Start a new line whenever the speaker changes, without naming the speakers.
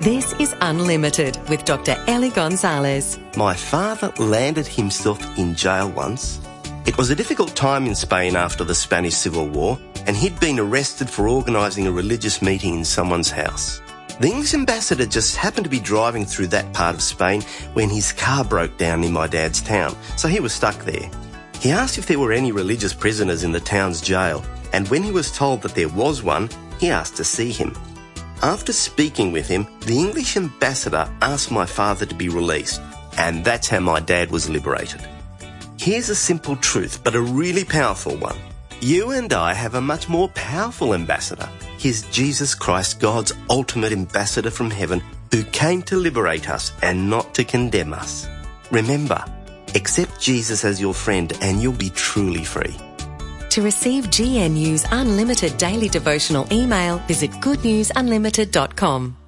This is Unlimited with Dr. Ellie Gonzalez.
My father landed himself in jail once. It was a difficult time in Spain after the Spanish Civil War, and he'd been arrested for organising a religious meeting in someone's house. The English ambassador just happened to be driving through that part of Spain when his car broke down in my dad's town, so he was stuck there. He asked if there were any religious prisoners in the town's jail, and when he was told that there was one, he asked to see him. After speaking with him, the English ambassador asked my father to be released, and that's how my dad was liberated. Here's a simple truth, but a really powerful one. You and I have a much more powerful ambassador. He's Jesus Christ, God's ultimate ambassador from heaven, who came to liberate us and not to condemn us. Remember, accept Jesus as your friend and you'll be truly free.
To receive GNU's Unlimited Daily Devotional email, visit goodnewsunlimited.com.